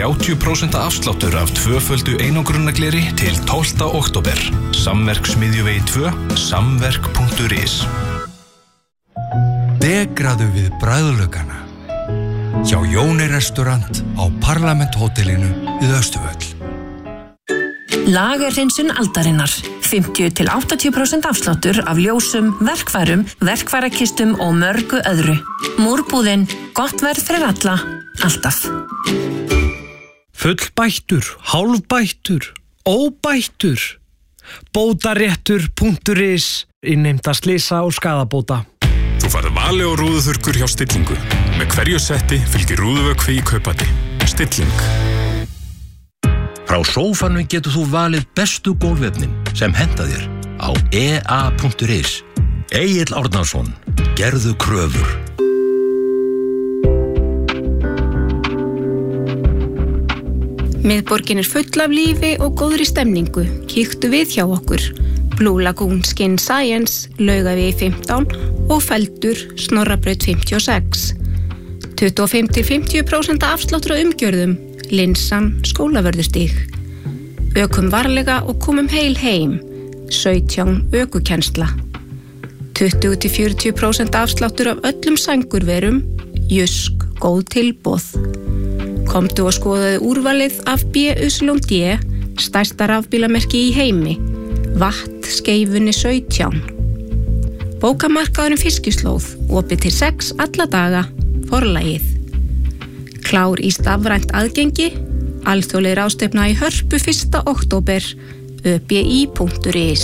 30% afsláttur af tvöföldu einangrunargleri til 12. október. Samverksmiðjuvegi 2, samverk.is. Degraðu við bragðlaugana hjá Jóni restaurant á Parlament-hótelinu við Austurvöll. Lagerhreinsun aldarinnar. 50-80% afsláttur af ljósum, verkfærum, verkfærakistum og mörgu öðru. Múrbúðin, gott verð fyrir alla, alltaf. Fullbættur, hálfbættur, óbættur. Bótaréttur.is. Innheimta slysa og skaðabóta. Þú farið vali og rúðuþurrkur hjá Stillingu. Með hverju setti fylgir rúðuvökvi í kaupati. Stilling. Frá sófanum getur þú valið bestu gólfefnin sem henta þér á ea.is. Egill Árnason, gerðu kröfur. Miðborgin full af lífi og góðri stemningu. Kíktu við hjá okkur. Blue Lagoon Skin Science, Laugavegi 15 og Feldur, Snorrabraut 56. 25-50% afsláttur á umgjörðum. Linsan, Skólavörðustíg. Ökum varlega og komum heil heim. 17 ökukennsla. 20-40% afsláttur af öllum sængurverum. Jusk, góð tilboð. Komdu og skoðaðu úrvalið af BYD, stærsta rafbílamerki í heimi. Vatt skeifunni 17. Bókamarkaðurinn Fiskislóð, opið til 6 alla daga, Forlagið. Klár í stafrænt aðgengi, alþjóðleg ráðstefna í Hörpu 1. október, öbi.is.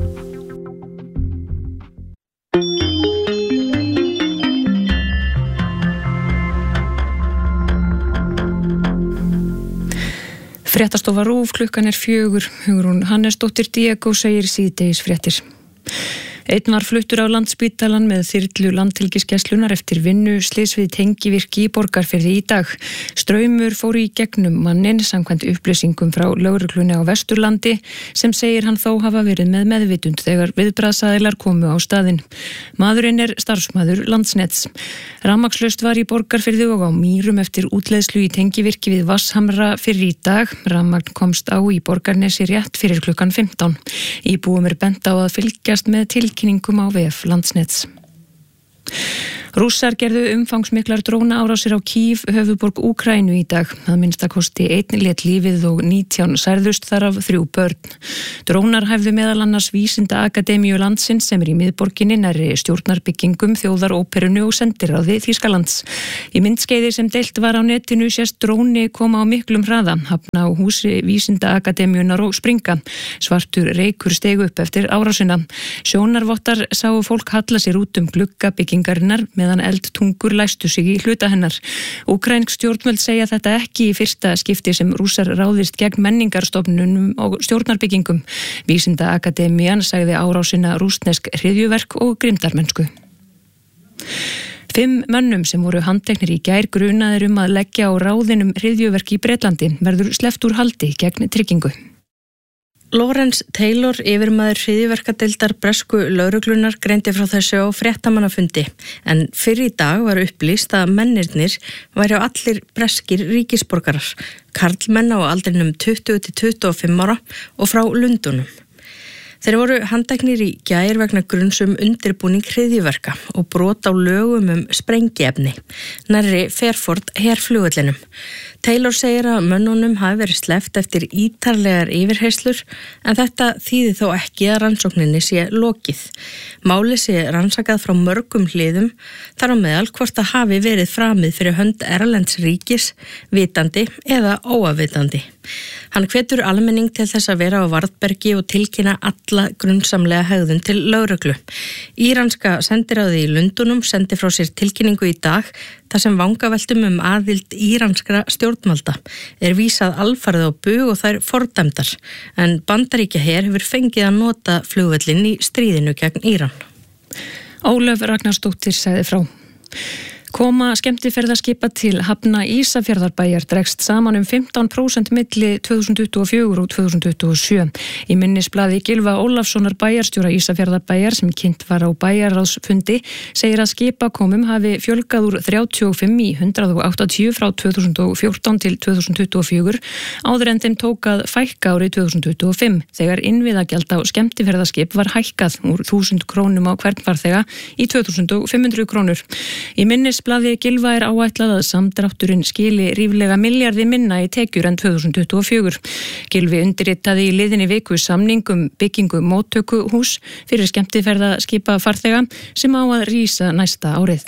Fréttastofa RÚV, klukkan 4. Hugrún Hannesdóttir Diego segir síðdegis fréttir. Einn var fluttur á Landspítalan með þyrlu landhelgisgæslunnar eftir vinnu slys við tengivirki í Borgarfirði í dag. Straumur fór í gegnum manninn samkvæmt upplýsingum frá lögreglunni á Vesturlandi sem segir hann þó hafa verið með meðvitund þegar viðbragðsaðilar komu á staðinn. Maðurinn starfsmaður Landsnets. Rafmagnslaust var í Borgarfirði og á Mýrum eftir útleiðslu í tengivirki við Vatnshamra fyrr í dag. Rafmagn komst á í Borgarnesi rétt fyrir klukkan 15. Íbúum bent á að fylgjast með tilkynningum á vef Landsnets. Rússar gerðu umfangsmiklar drónaárásir á Kív, höfuðborg Úkraínu í dag. Að minnstakosti 1 lét lífið og 19 særðust, þar af 3 börn. Drónar hæfðu meðal annars Vísindaakademíu landsins sem í miðborginni nærri stjórnarbyggingum, þjóðaróperunni og sendiráði Þýskalands. Í myndskeiði sem deilt var á netinu sést dróni koma á miklum hraða, hafna á húsi Vísindaakademíunar og springa. Svartur reykur steig upp eftir árásina. Sjónarvottar sáu fólk halla sér út glugga byggingarinnar meðan eldtungur læstu sig í hluta hennar. Úkrænsk stjórnvöld segja þetta ekki í fyrsta skipti sem Rússar ráðist gegn menningarstofnunum og stjórnarbyggingum. Vísindaakademían sagði árásina rússnesk hryðjuverk og grimmdarmennsku. 5 mönnum sem voru handteknir í gær grunaðir að leggja á ráðin hryðjuverk í Bretlandi verður sleppt úr haldi gegn tryggingu. Lawrence Taylor, yfirmaður hryðjuverkadeildar bresku lögreglunar, greindi frá þessu á fréttamannafundi, en fyrr í dag var upplýst að mennirnir væru allir breskir ríkisborgarar, karlmenn á aldrinum 20-25 ára og frá Lundunum. Þeir voru handteknir í gær vegna gruns undirbúning hryðjuverka og brot á lögum sprengiefni, nærri Fairford herflugvellinum. Taylor segir að mönnunum hafi verið sleppt eftir ítarlegar yfirheyslur, en þetta þýði þó ekki að rannsókninni sé lokið. Málið sé rannsakað frá mörgum hliðum, þar á meðal hvort það hafi verið framið fyrir hönd erlends ríkis, vitandi eða óavitandi. Hann hvetur almenning til þess að vera á varðbergi og tilkynna alla grunnsamlega hegðun til lögreglu. Íranska sendiráði í Lundunum sendi frá sér tilkynningu í dag þar sem vangaveltum aðild íranskra stjórnvalda vísað alfarið á bug og þær fordæmdar, en Bandaríkjaher hefur fengið að nota flugvöllin í stríðinu gegn Íran. Ólöf Ragnarsdóttir sagði frá. Koma skemmtiferðaskipa til hafna Ísafjarðarbæjar dregst saman 15% milli 2024 og 2027. Í minnisblaði Gylfa Ólafssonar bæjarstjóra Ísafjarðarbæjar sem kynnt var á bæjarráðsfundi segir að skipakomum hafi fjölgað úr 35 í 180 frá 2014 til 2024 áður en þeim tók að fækka árið 2025 þegar innviðagjald á skemmtiferðaskip var hækkað úr 1000 krónum á hvern farþega í 2500 krónur. Í minnisblaði Gylfa áætlað að samdrátturinn skili ríflega milljarði minna í tekjur en 2024. Gylfi undirritaði í liðinni viku samning byggingu móttökuhús fyrir skemmtiferðaskipa farþega sem á að rísa næsta árið.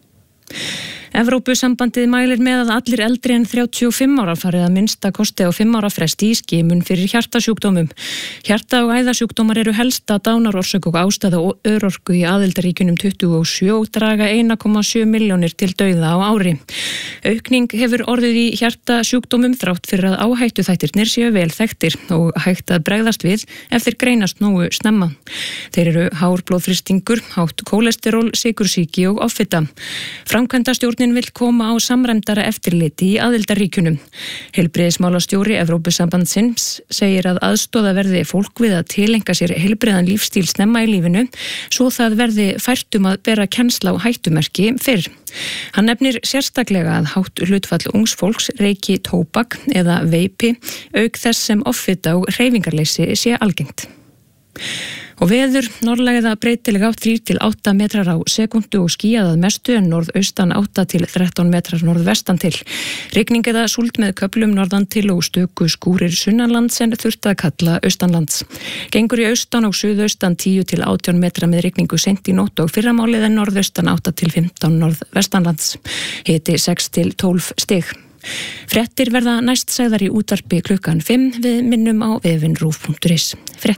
Evrópusambandið mælir með að allir eldri en 35 ára farið að minnsta kosti á 5 ára fresti í skimun fyrir hjartasjúkdómum. Hjarta- og æðasjúkdómar eru helsta dánarorsök og ástæða og örorku í aðildarríkjunum 27 og draga 1,7 milljónir til dauða á ári. Aukning hefur orðið í hjartasjúkdómum þrátt fyrir að áhættuþættirnir séu vel þekktir og hægt að bregðast við ef þeir greinast nógu snemma. Þeir eru hár blóðþrýstingur, hátt kólesteról, sykursýki og offita. Framkvæmdastjórnin vill koma á samræmdara eftirliti í aðildarríkjunum. Heilbrigðismálastjóri Evrópusambandsins segir að aðstoða verði fólk við að tileinka sér heilbrigðan lífstíl snemma í lífinu svo það verði fært að bera kennsl á hættumerki fyrr. Hann nefnir sérstaklega að hátt hlutfall ungs fólks reyki tóbak eða veipi auk þess sem offita og hreyfingarleysi sé algengt. Og veður, norðlægða breytilega 3 til 8 metrar á sekundu og skýjað að mestu en norðaustan 8 til 13 metrar norðvestan til. Rigning eða súld með köflum norðan til og stöku skúrir sunnanlands en þurft að kalla austanlands. Gengur í austan og suðaustan 10 til 18 metra með rigningu seint í nótt og fyrramálið en norðaustan 8 til 15 norðvestanlands. Hiti 6 til 12 stig. Fréttir verða næst sagðar í útvarpi klukkan 5 við minnum á vefin.ruf.is.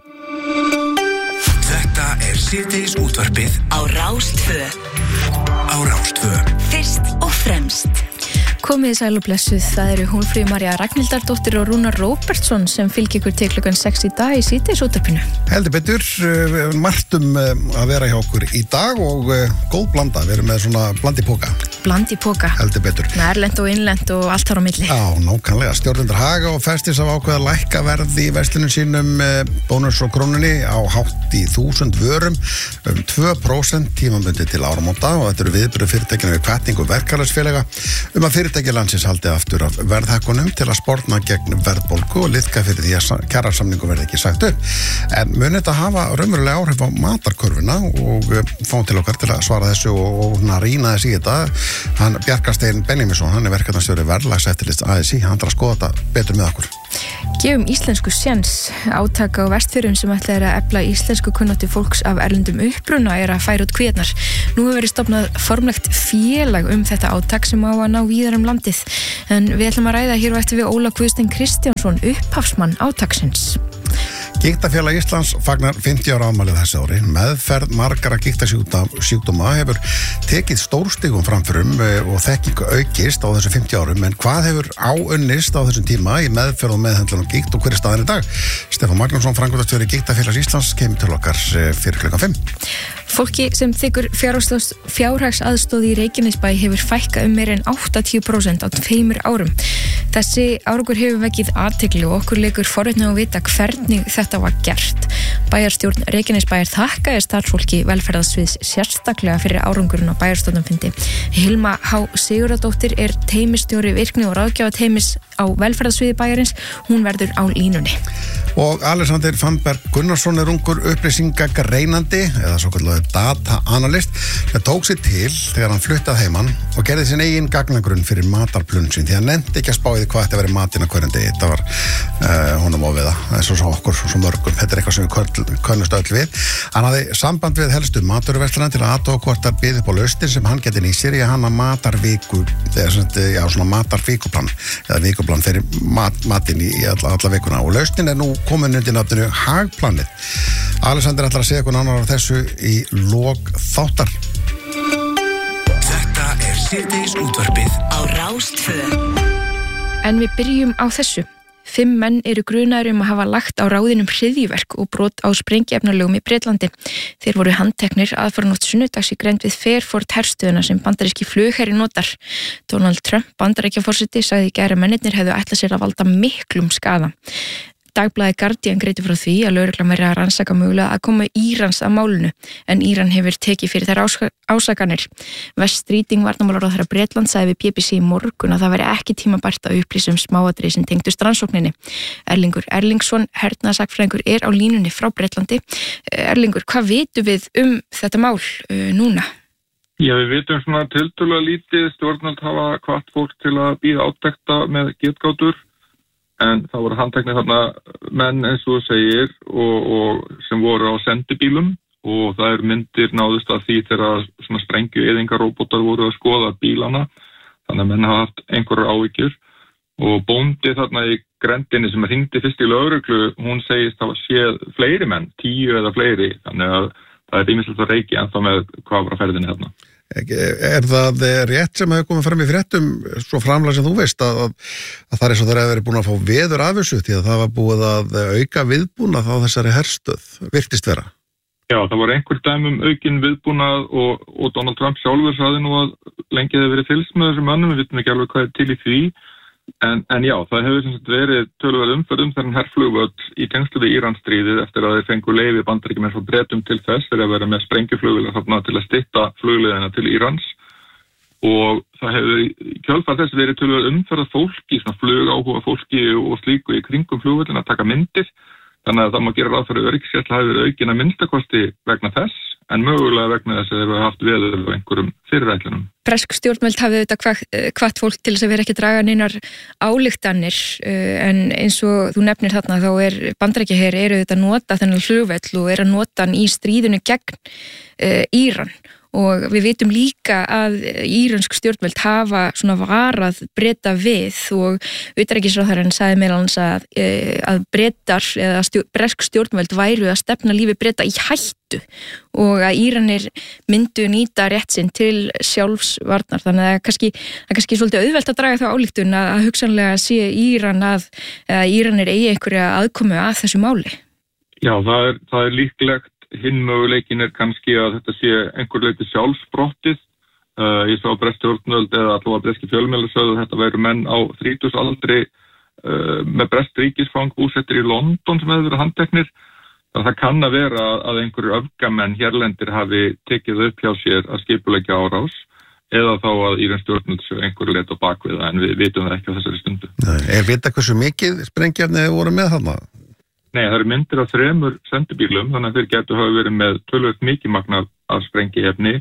Þetta síðdegis útvarpið á Rás 2. Fyrst og fremst. Komið sæl og blessuð, það eru Hólmfríður María Ragnhildardóttir og Rúnar Róbertsson sem fylgir ykkur til klukkan 6 í dag í síðdegis útvarpinu. Heldur betur, margt að vera hjá okkur í dag og góð blanda, við erum með svona bland í póka. Bland í póka. Heldur betur. Með erlent og innlent og allt þar á milli. Já, nákvæmlega. Stjórnendur Haga og Festis hafa ákveðið að lækka verð í verslunum sínum bónus og krónunni á hátt í 1000 vörum 2% tímabundið til áramóta og þetta eru viðbrögð fyrirtækjanna við hvatningu verkefælagsfélaga að fyrirtæki landsins haldi aftur af verðhækkunum til að sporna gegn verðbólgu og liðka fyrir því að kjarasamningu verði ekki sagt upp. En muni þetta hafa raunverulega áhrif á matarkörfuna og fáum til okkar til að svara þessu og rýna þessi í þetta. Hann Bjarkarsteinn Benjamínsson, hann verkefnastjóri verðlagseftirlits ASÍ, hann ætlar að skoða þetta betur með okkur. Gefum íslensku séns. Átaka á Vestfjörðum sem ætlar að efla íslensku kunnáttu fólks af erlendum uppruna að færa út kvíarnar. Nú hefur verið stofnað formlegt félag þetta átak sem á að ná víðar landið. En við ætlum að ræða hér og eftir við Óla Guðstein Kristjánsson, upphafsmann átaksins. Gigtafélag Íslands fagnar 50 ára afmælið þessi ári. Meðferð margara gigtasjúkdóma hefur tekið stórstigum framförum og þekking aukist á þessu 50 árum. En hvað hefur áunnist á þessum tíma í meðferð og meðhöndlun og gikt og hver er staðan í dag? Stefán Magnússon, framkvæmdastjóri Gigtafélags Íslands, kemur til okkar fyrir klukkan 5. Fólki sem þykir fjárhagsaðstóð í Reykjanesbæ hefur fækkað meira en 80% á 2 árum. Þessi árangur hefur vekið athygli og okkur leikur forvitni að vita hvernig þetta var gert. Bæjarstjórn Reykjanesbæjar þakkaði starfsfólki velferðarsviðs sérstaklega fyrir árangurinn á bæjarstjórnarfundi. Hilma H. Sigurðardóttir er teymistjóri virkni og ráðgjafateymis á velferðarsviði bæjarins. Hún verður á línunni. Og Alexander Fannberg Gunnarsson er ungur upplýsingagreinandi eða svo kallar data analyst sem tók sér til þegar hann fluttað heimann og gerði sin eigin gagnagrunn fyrir matarplunsin því hann nefndi ekki að spá í því hvað þetta verið matinn á hverjum degi. Þetta var honum ofiða, eins og svo okkur, svo mörgum. Þetta er eitthvað sem við könnust öll við. Hann hafði samband við helstu matvöruverslana til að athuga hvort þær byðu upp á lausnir sem hann geti nýtt sér í að hanna matarviku, svona matarvíkuplan eða víkuplan fyrir matinn í alla vikuna og lausnin er nú komin undir nafninu Hagplanið. Alexander ætlar að segja eitthvað nánar á þessu í lok þáttar. Þetta síðdegis útvarpið á Rás 2. En við byrjum á þessu. 5 menn eru grunaðir að hafa lagt á ráðin hryðjuverk og brot á sprengiefnalögum í Bretlandi. Þeir voru handteknir aðfaranótt sunnudags í grennd við Fairford herstöðina sem bandaríski flugherri notar. Donald Trump, Bandaríkjaforseti, sagði í gær að mennirnir hefðu ætlað sér að valda miklum skaða. Dagblaðið Guardian greindi frá því að lögreglan væri að rannsaka mögulega að koma Írans að málinu, en Íran hefur tekið fyrir þær ásakanir. West Streeting varnarmálaráðherra Bretland sagði við BBC í morgun að það væri ekki tímabært að upplýsa smáatriði sem tengdust rannsókninni. Erlingur Erlingsson, hernaðarsakfræðingur, er á línunni frá Bretlandi. Erlingur, hvað vitum við þetta mál núna? Já, við vitum svona tiltölulega lítið. Stjórnvöld hafa hvatt fólk til að bíða átekta með getgátur. En það voru handteknir þarna menn eins og þú segir og sem voru á sendibílum og það er myndir náðust af því þegar svona sprengjueyðingaróbótar voru að skoða bílana. Þannig að menn hafa haft einhverjar áhyggjur og bóndi þarna í grendinni sem hringdi fyrst í lögreglu, hún segist hafa séð fleiri menn, 10 eða fleiri, þannig að það er ýmislegt að reiki ennþá með hvað var á ferðinni þarna. Er það rétt sem hefur komið fram í fréttum svo framlega sem þú veist að það er eins og það hefur verið búin að fá veður af þessu því að það var búið að auka viðbúnað á þessari herstöð, virtist vera? Já, það voru einhver dæmum aukin viðbúnað og Donald Trump sjálfur sagði nú að lengi hefur verið fylgst með þessum mönnum, við vitum ekki alveg hvað er til í því. En já, það hefur sem sagt verið töluverð umferð þennan herflugvöll í tengslu við Íransstríðið eftir að þeir fengu leyfi Bandaríkjamenn frá Bretum til þess fyrir að vera með sprengjuflugvélar þarna til að stytta flugleiðina til Írans og það hefur í kjölfar þess verið töluverð umferð af fólki, svona flugáhuga fólki og slíku í kringum flugvöllina að taka myndir, þannig að það má gera ráð fyrir öryggisgæsla hafi verið aukin að minnstakosti vegna þess en mögulega vegna þess að þeir hafa haft veður á einhverjum fyrirætlunum. Bresk stjórnvöld hafði auðvitað hvatt fólk til þess að vera ekki að draga neinar ályktanir en eins og þú nefnir þarna þá er Bandaríkjaher eru auðvitað að nota þennan flugvöll og er að nota hann í stríðinu gegn Íran og við vitum líka að írönsk stjórnvöld hafa svona varað Breta við og utanríkisráðherrann sagði meðal annars að Bretar eða bresk stjórnvöld væru að stefna lífi Breta í hættu og að Íranir myndu nýta rétt sinn til sjálfsvarnar þannig að kannski svolítið auðvelt að draga þá ályktun að hugsanlega sé Íran að Íranir eigi einhverja aðkomu að þessu máli. Já, það er líklegt. Hinn möguleikin er kannski að þetta sé einhver leyti sjálfsbrottið. Ég sá bresk stjórnvöld eða allavega breski fjölmiðlar sögðu að þetta væru menn á 30 aldri með breskt ríkisfang búsettir í London sem hefur verið handteknir. Það kann að vera að einhverjir öfgamenn hérlendir hafi tekið upp hjá sér að skipuleggja árás eða þá að írönsk stjórnvöld séu einhverju leyti á bakviða en við vitum það ekki á þessari stundu. Er vita hversu mikið sprengjefni voru með þarna? Nei, það eru myndir af 3 sendibílum, þannig að þeir getur hafa verið með töluvert mikið magna af sprengiefni.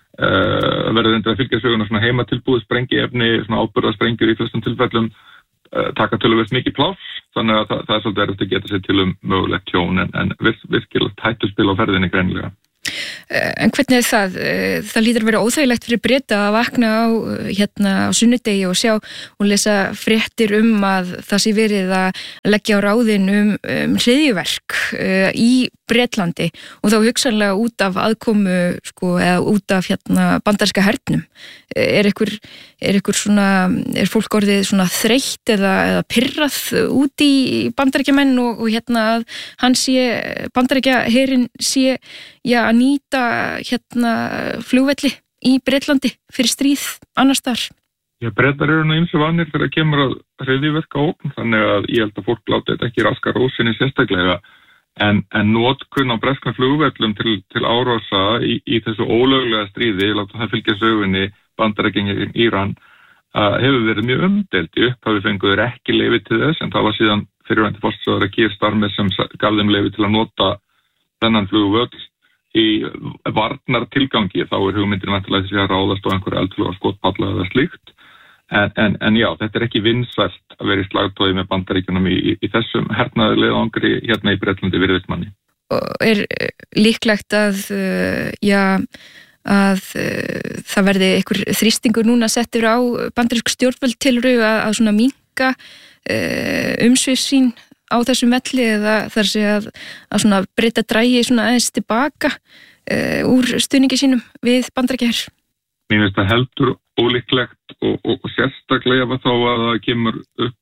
Verður reyndar að fylgja söguna svona heimatilbúið sprengiefni, svona áburðarsprengjur í flestum tilfellum, taka töluvert mikið pláss, þannig að það er svolítið erfitt að geta sér til mögulegt tjón en virkilegt hættuspil á ferðinni greinilega. En hvernig er það? Það lítur að vera óþægilegt fyrir Breta að vakna á sunnudegi og sjá og lesa fréttir að það sé verið að leggja á ráðin hryðjuverk í Bretlandi og þá hugsanlega út af aðkomu eða út af bandaríska hernum. Er fólk orðið svona þreytt eða pirrað út í Bandaríkjamenn og að hann sé, Bandaríkjaherinn sé að nýta flugvelli í Bretlandi fyrir stríð annars þar? Já, Bretar eru nú ýmsu vanir þegar kemur að hryðjuverka ógn, þannig að ég held að fólk láti þetta ekki raska rósinni sérstaklega en notkun á breskum flugvellum til árása í þessu ólöglega stríði, láta það fylgja sögunni Bandaríkjamenn Íran, hefur verið mjög umdeilt. Í upphafi fengu þeir ekki leyfi til þess en það var síðan fyrrverandi forsætisráðherra Keir Starmer sem gaf þeim leyfi til að nota þennan flugvöll í varnartilgangi. Þá er hugmyndin vantilega þessi að ráðast á einhverju eldfluga skotpalla eða slíkt. En já, þetta er ekki vinsælt að vera í slagtogi með Bandaríkjunum í þessum hernaðarleiðangri hérna í Bretlandi virðist manni. Er líklegt að það verði einhver þrýstingur núna settur á bandarísk stjórnvöld tilraun að svona minnka umsvif sín á þessum velli eða þar sé að svona Breta dragi svona aðeins tilbaka úr stuðningi sínum við Bandaríkjaher? Mér finnst það heldur ólíklegt og sérstaklega þá að það kemur upp úr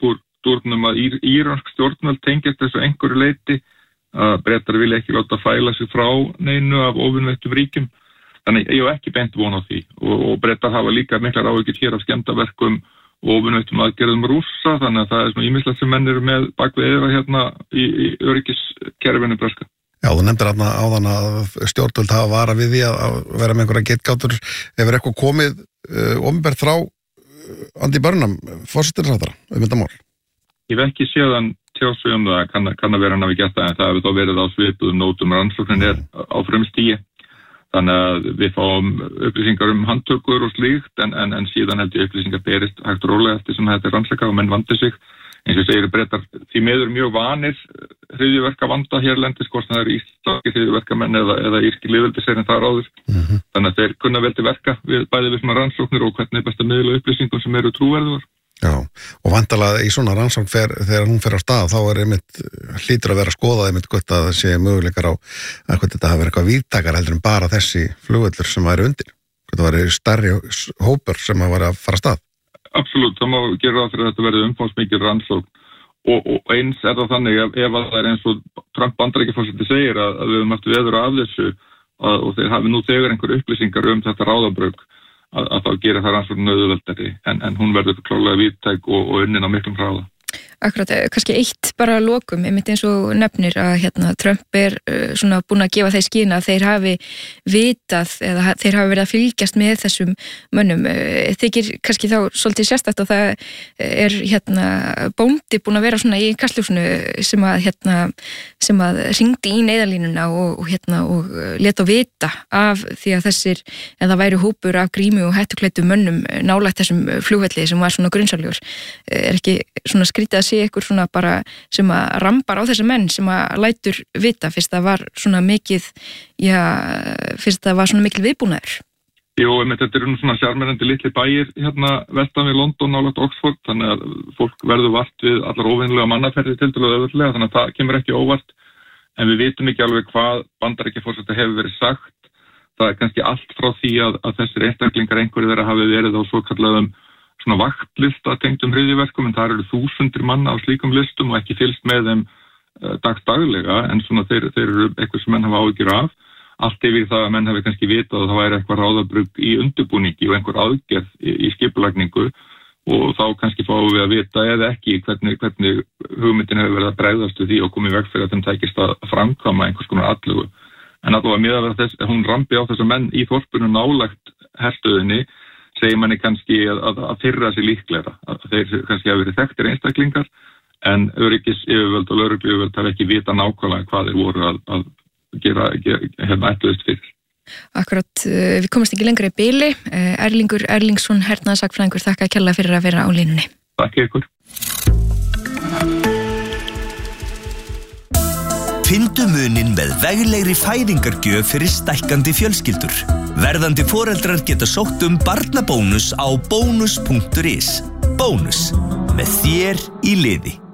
útúrnum að íransk stjórnvöld tengjast þessu einhverju leyti, að Bretar vilja ekki láta fæla sig frá neinu af ofinveittum ríkjum. Þannig ég hef ekki beint von á því og Bretar hafa líka miklar áhyggjur hér af skemmdarverkum og ofinveittum aðgerðum Rússa, þannig að það svona ýmislegt sem menn eru með bak við eyrað hérna í öryggiskerfinu breska. Já, þú nefndir áðan að stjórnvöld hafa varað við því að vera með einhverja getgátur. Hefur eitthvað komið opinbert frá Andy Burnham, forsætisráðherra, þetta mál? Ég hef ekki séð hann tjá sig það, kann að vera hann hafi gert það, en það hefur þá verið á svipuðum nótum, rannsóknin á frumstigi. Þannig að við fáum upplýsingar handtökur og slíkt, en síðan heldur upplýsingar berist hægt rólega eftir sem þetta rannsakað og menn vandi sig. Eins og segir Bretar, því miður mjög vanir hryðjuverka vanda hérlendis, hvort það eru íslenski hryðjuverkamenn eða írski lýðveldisherinn en það áður. Þannig að þeir kunna vel til verka bæði við svona rannsóknir og hvernig best að miðla upplýsingum sem eru trúverðugar. Já, og vantarlega í svona rannsókn þegar hún fer á stað, þá hlýtur að vera að skoða hvort að það sé möguleikar á að hvort þetta hafi verið eitthvað víðtækar heldur en bara þessi flugvöllur sem væri undir. Hvort það væri stærri hópur sem að vera að fara af stað. Absolutt, það má gera ráð fyrir að þetta verði umfangsmikil rannsókn og eins það þannig ef það eins og Trump Bandaríkjaforseti segir að við höfum haft veður af þessu og þeir hafi nú þegar einhver upplýsingar þetta ráðabrugg að þá gera það rannsókn auðveldari en hún verður klárlega víðtæk og unnin á miklum hraða. Akkurat, kannski eitt bara að lokum, einmitt eins og nefnir að Trump svona búin að gefa þeir skýna að þeir hafi vitað eða þeir hafi verið að fylgjast með þessum mönnum. Þykir kannski þá svolítið sérstætt og það bóndi búin að vera svona í kastljósinu sem að hringdi í neyðarlínuna og lét á vita af því að þessir, eða væri hópur af grímu og hættuklæddu mönnum nálægt þessum flugvelli sem var svona grunsamlegur. Ekki svona skrítið að sé ykkur svona bara sem að rambar á þessa menn sem að lætur vita fyrst það var svona mikið fyrst það var svona mikil viðbúnaður. Jú, þetta eru svona sjarmerandi litli bæir vestan við London nálægt Oxford, þannig að fólk verður vart við allar óvinnulega mannaferðir tiltölulega auðveldlega, þannig að það kemur ekki óvart, en við vitum ekki alveg hvað Bandaríkjaforseti hefur verið sagt. Það kannski allt frá því að þessir einstaklingar einhverju þeirra hafi verið á svokallaðum svona vaktlista tengdum hryðjuverkum, en það eru þúsundir manna á slíkum listum og ekki fylgst með þeim daglega, en svona þeir eru eitthvað sem menn hafa áhyggjur af. Allt yfir það að menn hafi kannski vitað að það væri eitthvað ráðabrugg í undirbúningi og einhver aðgerð í skipulagningu og þá kannski fáum við að vita eða ekki hvernig hugmyndin hefur verið að bregðast við því og komið veg fyrir að þeim tækist að framkvæma einhvers konar atlögu. En allavega miðað við þess að hún rambi á þessa menn í þorpinu nálægt herstöðinni segir manni kannski að þeirra sig líklega, að þeir kannski hafa verið þekktir einstaklingar en öryggisyfirvöld og lögregluyfirvöld hafa ekki vita nákvæmlega hvað þeir voru að gera ætluðist fyrir. Akkurat, við komast ekki lengra í bili. Erlingur Erlingsson, hernaðarsakfræðingur, þakka kærlega fyrir að vera á línunni. Takk ykkur. Fyndu munin með veglegri fæðingargjöf fyrir stækkandi fjölskyldur. Verðandi foreldrar geta sótt barnabónus á bónus.is. Bónus, með þér í liði.